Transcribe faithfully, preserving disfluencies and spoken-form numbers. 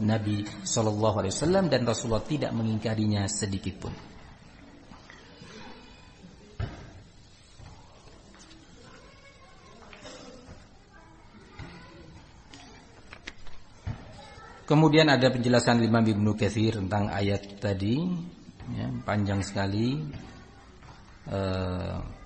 Nabi sallallahu alaihi wasallam dan Rasulullah tidak mengingkarinya sedikit pun. Kemudian ada penjelasan Imam Ibnu Katsir tentang ayat tadi, ya, panjang sekali. Uh,